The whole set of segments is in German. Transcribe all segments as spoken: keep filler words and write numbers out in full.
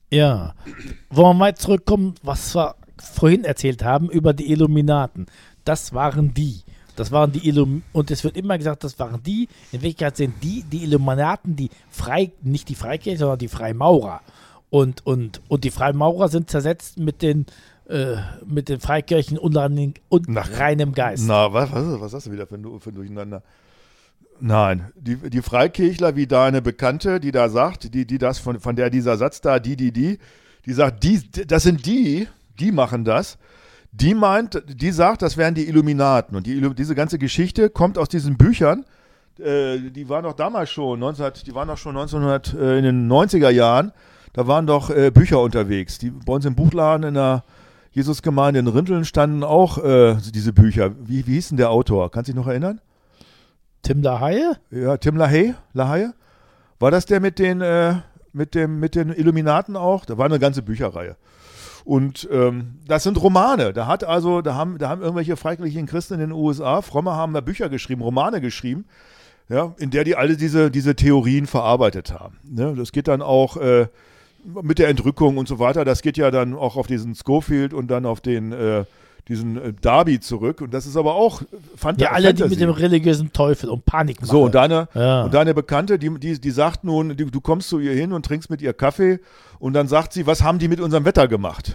Ja. Wollen wir mal zurückkommen, was wir vorhin erzählt haben über die Illuminaten. Das waren die. Das waren die Illum und es wird immer gesagt, das waren die. In Wirklichkeit sind die die Illuminaten, die frei, nicht die Freikirche, sondern die Freimaurer. Und, und, und die Freimaurer sind zersetzt mit den, äh, mit den Freikirchen und, und nach reinem Geist. Na, was, was, was hast du wieder für ein, für ein Durcheinander? Nein, die, die Freikirchler, wie deine Bekannte, die da sagt, die, die das, von, von der dieser Satz da, die, die, die, die sagt, die, das sind die, die machen das. Die meint, die sagt, das wären die Illuminaten. Und die, diese ganze Geschichte kommt aus diesen Büchern. Äh, die waren doch damals schon, neunzehn, die waren doch schon neunzehnhundert, äh, in den neunziger Jahren. Da waren doch äh, Bücher unterwegs. Die, bei uns im Buchladen in der Jesusgemeinde in Rinteln standen auch äh, diese Bücher. Wie, wie hieß denn der Autor? Kannst du dich noch erinnern? Tim LaHaye? Ja, Tim LaHaye. LaHaye. War das der mit den, äh, mit dem, mit den Illuminaten auch? Da war eine ganze Bücherreihe. Und ähm, das sind Romane. Da hat also, da haben, da haben irgendwelche freikirchlichen Christen in den U S A, Fromme haben da Bücher geschrieben, Romane geschrieben, ja, in der die alle diese, diese Theorien verarbeitet haben. Ne? Das geht dann auch äh, mit der Entrückung und so weiter. Das geht ja dann auch auf diesen Scofield und dann auf den äh, diesen äh, Darby zurück. Und das ist aber auch Fant- ja, alle, Fantasy. die mit dem religiösen Teufel und Panik machen. So, und deine, ja. und deine Bekannte, die, die, die sagt nun, die, du kommst zu ihr hin und trinkst mit ihr Kaffee und dann sagt sie, was haben die mit unserem Wetter gemacht?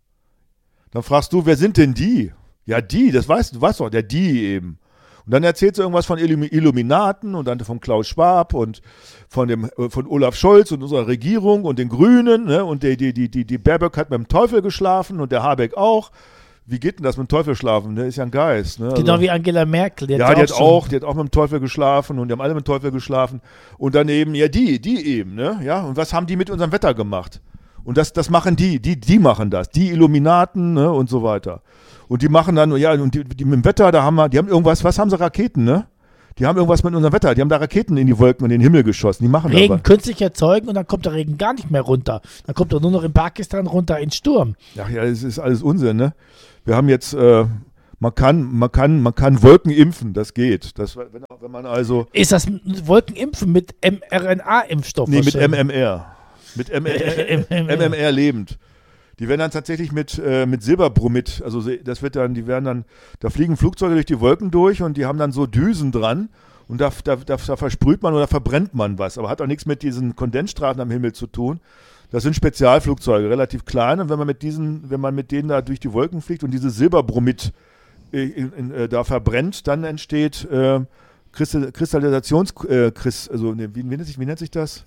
Dann fragst du, wer sind denn die? Ja, die, das weißt du, du weißt doch, der die eben. Und dann erzählt sie irgendwas von Illuminaten und dann von Klaus Schwab und von dem von Olaf Scholz und unserer Regierung und den Grünen, ne? Und die, die, die, die, die Baerbock hat mit dem Teufel geschlafen und der Habeck auch. Wie geht denn das mit dem Teufel schlafen? Der ist ja ein Geist. Ne? Genau also, wie Angela Merkel. Die ja, die hat auch, die hat auch mit dem Teufel geschlafen und die haben alle mit dem Teufel geschlafen. Und daneben, ja, die, die eben, ne? Ja, und was haben die mit unserem Wetter gemacht? Und das, das machen die, die, die machen das, die Illuminaten, ne, und so weiter. Und die machen dann, ja, und die, die mit dem Wetter, da haben wir, die haben irgendwas, was haben sie, Raketen, ne? Die haben irgendwas mit unserem Wetter, die haben da Raketen in die Wolken und in den Himmel geschossen, die machen Regen aber. künstlich erzeugen und dann kommt der Regen gar nicht mehr runter. Dann kommt er nur noch in Pakistan runter in Sturm. Ach ja, es ist alles Unsinn, ne? Wir haben jetzt, äh, man kann, man kann, man kann Wolken impfen, das geht. Das, wenn, wenn man also. Ist das Wolkenimpfen mit mRNA-Impfstoff? Nee, mit M M R. Mit M M R lebend. Die werden dann tatsächlich mit, äh, mit Silberbromid, also das wird dann, die werden dann, da fliegen Flugzeuge durch die Wolken durch und die haben dann so Düsen dran und da, da, da, da versprüht man oder verbrennt man was, aber hat auch nichts mit diesen Kondensstrahlen am Himmel zu tun. Das sind Spezialflugzeuge, relativ klein und wenn man mit diesen, wenn man mit denen da durch die Wolken fliegt und diese Silberbromid äh, in, in, äh, da verbrennt, dann entsteht äh, Christi- Kristallisations, äh, Christ, also ne, wie, wie, nennt sich, wie nennt sich das?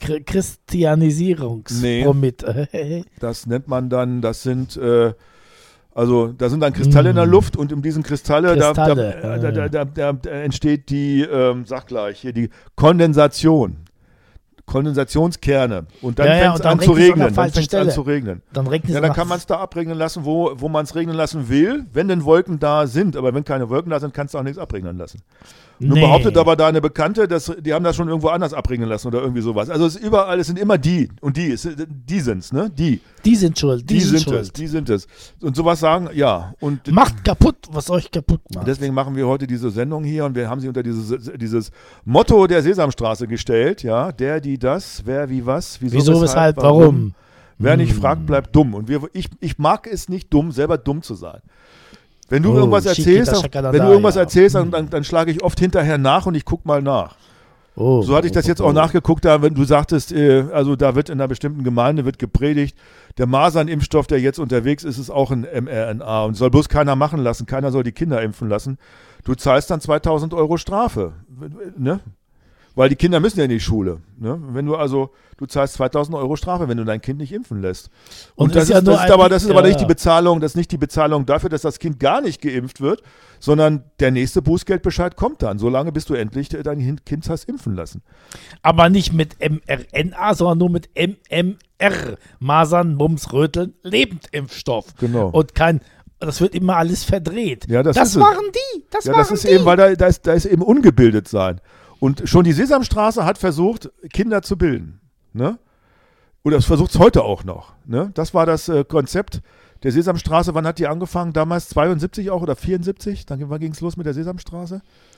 Christianisierungsbromid. Nee, das nennt man dann, das sind, äh, also da sind dann Kristalle mm. in der Luft und in diesen Kristalle, Kristalle da, da, da, da, da, da entsteht die, ähm, sag gleich, hier die Kondensation. Kondensationskerne. Und dann ja, ja, fängt es an zu regnen. Dann fängt es an zu regnen. Dann, ja, dann kann man es da abregnen lassen, wo, wo man es regnen lassen will, wenn denn Wolken da sind. Aber wenn keine Wolken da sind, kannst du auch nichts abregnen lassen. Nun nee. behauptet aber deine Bekannte, dass die haben das schon irgendwo anders abregnen lassen oder irgendwie sowas. Also es ist überall, es sind immer die. Und die, es, die sind's, ne? Die. Die sind schuld. Die, die sind, sind schuld. es. Die sind es. Und sowas sagen, ja. Und macht kaputt, was euch kaputt macht. Deswegen machen wir heute diese Sendung hier und wir haben sie unter dieses, dieses Motto der Sesamstraße gestellt, ja. Der, die, das, wer, wie, was, wieso, wieso weshalb, warum. warum. Wer nicht fragt, bleibt dumm. Und wir, ich, ich mag es nicht dumm, selber dumm zu sein. Wenn du oh, irgendwas erzählst, dann, wenn du irgendwas ja. erzählst, dann, dann, dann schlage ich oft hinterher nach und ich gucke mal nach. Oh, so hatte ich das jetzt auch nachgeguckt, da, wenn du sagtest, äh, also da wird in einer bestimmten Gemeinde wird gepredigt, der Masernimpfstoff, der jetzt unterwegs ist, ist auch ein mRNA und soll bloß keiner machen lassen, keiner soll die Kinder impfen lassen. Du zahlst dann zweitausend Euro Strafe, ne? Weil die Kinder müssen ja in die Schule. Ne? Wenn du also, du zahlst zweitausend Euro Strafe, wenn du dein Kind nicht impfen lässt. Und, und das, ist, ja das, ist aber, das ist ja. aber nicht die Bezahlung, das ist nicht die Bezahlung dafür, dass das Kind gar nicht geimpft wird, sondern der nächste Bußgeldbescheid kommt dann, solange bis du endlich dein Kind hast impfen lassen. Aber nicht mit mRNA, sondern nur mit M M R, Masern, Mumps, Röteln, Lebendimpfstoff. Genau. Und kein, das wird immer alles verdreht. Ja, das das ist waren die, das ja, waren das ist die. eben, weil da, da, ist, da ist eben ungebildet sein. Und schon die Sesamstraße hat versucht, Kinder zu bilden. Ne? Oder es versucht es heute auch noch. Ne? Das war das äh, Konzept der Sesamstraße. Wann hat die angefangen? Damals zweiundsiebzig auch oder vierundsiebzig? Dann ging es los mit der Sesamstraße.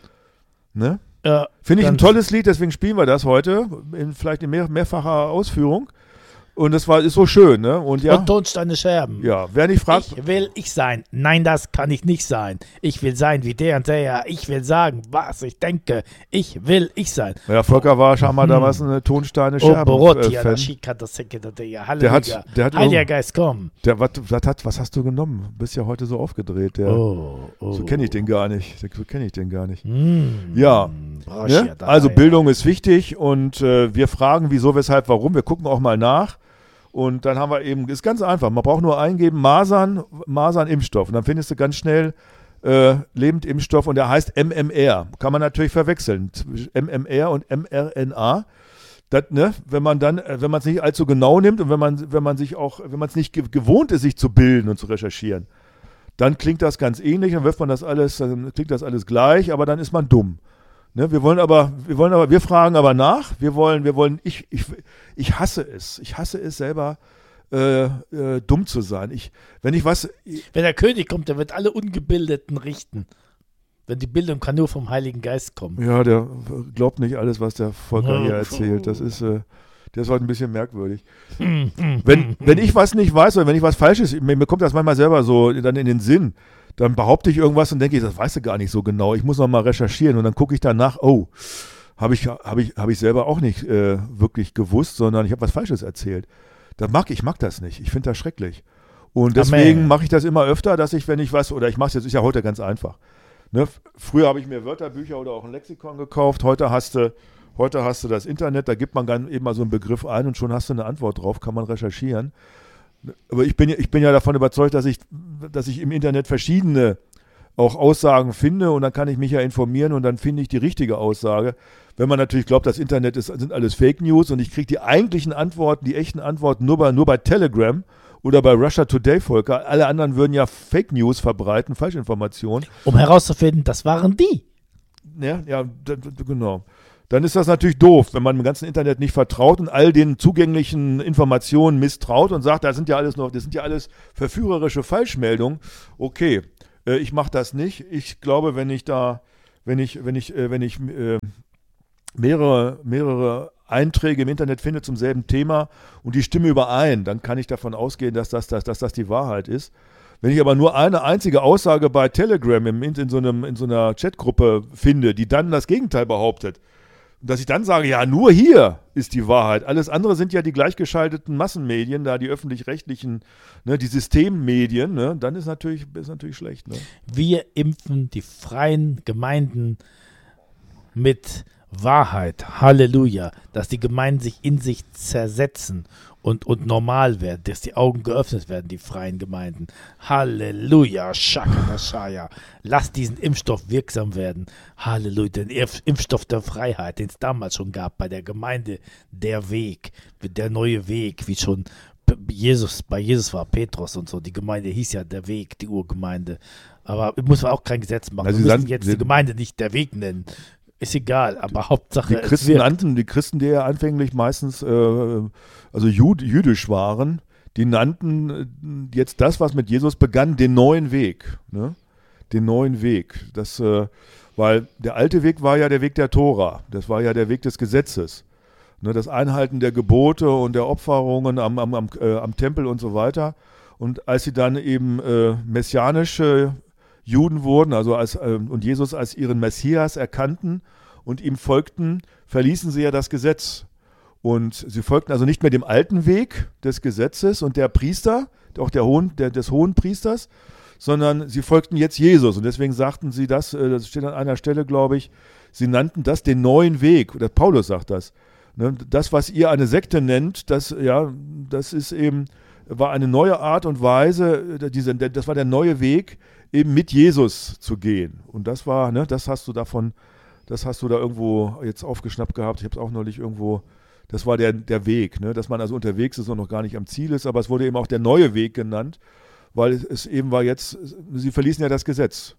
Ne? Ja, finde ich ein tolles Lied, deswegen spielen wir das heute. In, vielleicht in mehr, mehrfacher Ausführung. Und das war, ist so schön, ne? Und, ja, und Tonsteine Scherben. Ja, wer nicht fragt. Ich will ich sein. Nein, das kann ich nicht sein. Ich will sein wie der und der. Ich will sagen, was ich denke. Ich will ich sein. Ja, Volker war schon mal damals eine Tonsteine Scherben. Oh, Borotia, der Halleluja. Der hat Heiliger Geist, komm. Der, was, was, hat, was hast du genommen? Du bist ja heute so aufgedreht. Der, oh, oh. So kenne ich den gar nicht. So kenne ich den gar nicht. Mm, ja. Ne? Also Bildung ist wichtig und äh, wir fragen, wieso, weshalb, warum. Wir gucken auch mal nach. Und dann haben wir eben, ist ganz einfach, man braucht nur eingeben, Masern, Masern-Impfstoff. Und dann findest du ganz schnell äh, Lebendimpfstoff und der heißt M M R. Kann man natürlich verwechseln, M M R und mRNA. Das, ne, wenn man dann, wenn man es nicht allzu genau nimmt und wenn man, wenn man sich auch, wenn man es nicht ge- gewohnt ist, sich zu bilden und zu recherchieren, dann klingt das ganz ähnlich, dann wirft man das alles, dann klingt das alles gleich, aber dann ist man dumm. Ne, wir wollen aber, wir wollen aber, wir fragen aber nach. Wir wollen, wir wollen, ich, ich, ich hasse es. Ich hasse es selber, äh, äh, dumm zu sein. Ich, wenn ich was. Wenn der König kommt, der wird alle Ungebildeten richten. Wenn die Bildung kann nur vom Heiligen Geist kommen. Ja, der glaubt nicht alles, was der Volker hier erzählt. Das ist, äh, der ist heute ein bisschen merkwürdig. wenn, wenn ich was nicht weiß oder wenn ich was Falsches, mir, mir kommt das manchmal selber so dann in den Sinn. Dann behaupte ich irgendwas und denke ich, das weißt du gar nicht so genau. Ich muss noch mal recherchieren und dann gucke ich danach, oh, habe ich, hab ich, hab ich selber auch nicht äh, wirklich gewusst, sondern ich habe was Falsches erzählt. Da mag ich mag das nicht. Ich finde das schrecklich. Und deswegen mache ich das immer öfter, dass ich, wenn ich was, oder ich mache es jetzt, ist ja heute ganz einfach. Ne? Früher habe ich mir Wörterbücher oder auch ein Lexikon gekauft. Heute hast du, heute hast du das Internet, da gibt man dann eben mal so einen Begriff ein und schon hast du eine Antwort drauf, kann man recherchieren. Aber ich bin, ich bin ja davon überzeugt, dass ich, dass ich im Internet verschiedene auch Aussagen finde und dann kann ich mich ja informieren und dann finde ich die richtige Aussage. Wenn man natürlich glaubt, das Internet ist, sind alles Fake News und ich kriege die eigentlichen Antworten, die echten Antworten nur bei, nur bei Telegram oder bei Russia Today, Volker. Alle anderen würden ja Fake News verbreiten, Falschinformationen. Um herauszufinden, das waren die. Ja, ja, d- d- genau. Dann ist das natürlich doof, wenn man dem ganzen Internet nicht vertraut und all den zugänglichen Informationen misstraut und sagt, das sind ja alles noch, das sind ja alles verführerische Falschmeldungen. Okay, äh, ich mache das nicht. Ich glaube, wenn ich da, wenn ich, wenn ich, äh, wenn ich äh, mehrere, mehrere Einträge im Internet finde zum selben Thema und die stimmen überein, dann kann ich davon ausgehen, dass das, dass, dass das die Wahrheit ist. Wenn ich aber nur eine einzige Aussage bei Telegram im, in, so einem, in so einer Chatgruppe finde, die dann das Gegenteil behauptet, dass ich dann sage, ja, nur hier ist die Wahrheit. Alles andere sind ja die gleichgeschalteten Massenmedien, da die öffentlich-rechtlichen, ne, die Systemmedien, ne, dann ist natürlich, ist natürlich schlecht. Ne? Wir impfen die freien Gemeinden mit Wahrheit. Halleluja. Dass die Gemeinden sich in sich zersetzen und, und normal werden, dass die Augen geöffnet werden, die freien Gemeinden. Halleluja. Shakashaya. Lass diesen Impfstoff wirksam werden. Halleluja. Den Impfstoff der Freiheit, den es damals schon gab bei der Gemeinde. Der Weg, der neue Weg, wie schon Jesus, bei Jesus war Petrus und so. Die Gemeinde hieß ja der Weg, die Urgemeinde. Aber muss man auch kein Gesetz machen. Also wir müssen dann, jetzt die Gemeinde nicht der Weg nennen. Ist egal, aber Hauptsache die Christen es nannten, die Christen, die ja anfänglich meistens äh, also jud, jüdisch waren, die nannten äh, jetzt das, was mit Jesus begann, den neuen Weg. Ne? Den neuen Weg. Das, äh, weil der alte Weg war ja der Weg der Tora. Das war ja der Weg des Gesetzes. Ne? Das Einhalten der Gebote und der Opferungen am, am, am, äh, am Tempel und so weiter. Und als sie dann eben äh, messianische Juden wurden, also als, äh, und Jesus als ihren Messias erkannten und ihm folgten, verließen sie ja das Gesetz. Und sie folgten also nicht mehr dem alten Weg des Gesetzes und der Priester, auch der Hohen, der, des Hohenpriesters, sondern sie folgten jetzt Jesus. Und deswegen sagten sie das, äh, das steht an einer Stelle, glaube ich, sie nannten das den neuen Weg. Oder Paulus sagt das. Ne? Das, was ihr eine Sekte nennt, das, ja, das ist eben, war eine neue Art und Weise, diese, das war der neue Weg, eben mit Jesus zu gehen. Und das war, ne, das hast du davon, das hast du da irgendwo jetzt aufgeschnappt gehabt. Ich habe es auch neulich irgendwo, das war der, der Weg, ne, dass man also unterwegs ist und noch gar nicht am Ziel ist, aber es wurde eben auch der neue Weg genannt, weil es eben war jetzt, sie verließen ja das Gesetz.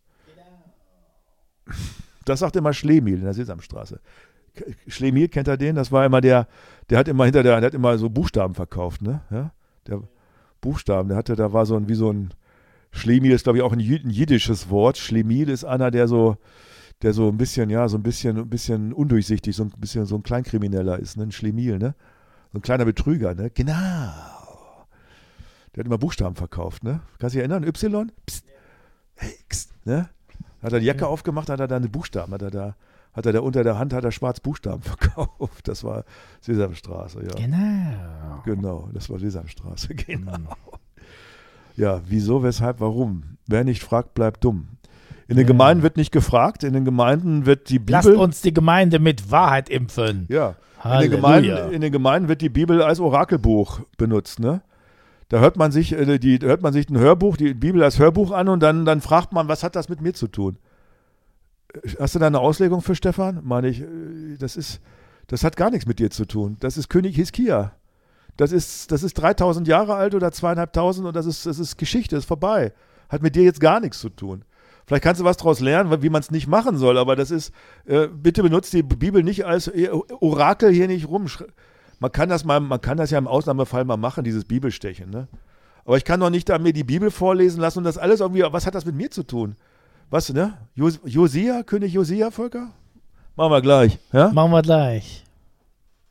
Das sagt immer Schlemihl in der Sesamstraße. Schlemihl, kennt er den? Das war immer der, der hat immer hinter der, der hat immer so Buchstaben verkauft, ne? Ja, der Buchstaben, der hatte, da war so ein, wie so ein Schlemihl ist, glaube ich, auch ein, ein jiddisches Wort. Schlemihl ist einer, der so, der so ein bisschen, ja, so ein bisschen, ein bisschen undurchsichtig, so ein bisschen so ein Kleinkrimineller ist, ne? Ein Schlemihl, ne? So ein kleiner Betrüger, ne? Genau. Der hat immer Buchstaben verkauft, ne? Kannst du dich erinnern? Y? Psst. Hey, X, ne? Hat er die Jacke ja. aufgemacht, hat er da eine Buchstaben, hat er da, hat er da unter der Hand, hat er schwarz Buchstaben verkauft. Das war Sesamstraße, ja. Genau. Genau, das war Sesamstraße, genau. Mhm. Ja, wieso, weshalb, warum? Wer nicht fragt, bleibt dumm. In den ja. Gemeinden wird nicht gefragt, in den Gemeinden wird die Bibel... Lasst uns die Gemeinde mit Wahrheit impfen. Ja, in den, Gemeinden, in den Gemeinden wird die Bibel als Orakelbuch benutzt, ne? Da hört man sich, äh, die, hört man sich ein Hörbuch, die Bibel als Hörbuch an und dann, dann fragt man, was hat das mit mir zu tun? Hast du da eine Auslegung für Stefan? Meine ich, das ist, das hat gar nichts mit dir zu tun. Das ist König Hiskia. Das ist, das ist dreitausend Jahre alt oder zweieinhalbtausend und das ist, das ist Geschichte, ist vorbei. Hat mit dir jetzt gar nichts zu tun. Vielleicht kannst du was daraus lernen, wie man es nicht machen soll, aber das ist, äh, bitte benutzt die Bibel nicht als Orakel hier nicht rum. Man kann das mal, man kann das ja im Ausnahmefall mal machen, dieses Bibelstechen, ne? Aber ich kann doch nicht da mir die Bibel vorlesen lassen und das alles irgendwie, was hat das mit mir zu tun? Was, ne? Jos- Josia, König Josia, Volker? Machen wir gleich, ja? Machen wir gleich.